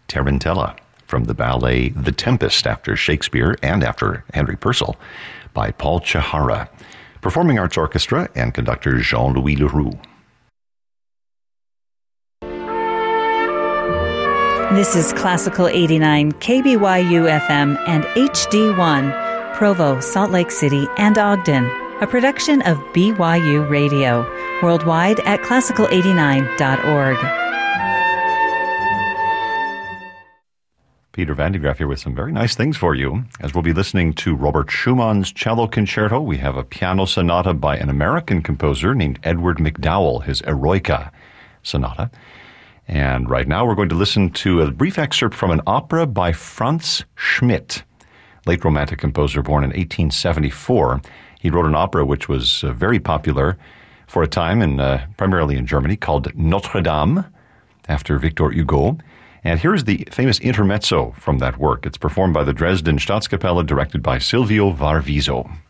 Tarantella from the ballet The Tempest after Shakespeare and after Henry Purcell by Paul Chihara. Performing Arts Orchestra and conductor Jean-Louis Leroux. This is Classical 89, KBYU FM and HD1, Provo, Salt Lake City, and Ogden. A production of BYU Radio. Worldwide at classical89.org. Peter Van de Graaff here with some very nice things for you. As we'll be listening to Robert Schumann's Cello Concerto, we have a piano sonata by an American composer named Edward McDowell, his Eroica Sonata. And right now we're going to listen to a brief excerpt from an opera by Franz Schmidt, late Romantic composer born in 1874. He wrote an opera which was very popular for a time, primarily in Germany, called Notre Dame, after Victor Hugo. And here's the famous intermezzo from that work. It's performed by the Dresden Staatskapelle, directed by Silvio Varviso.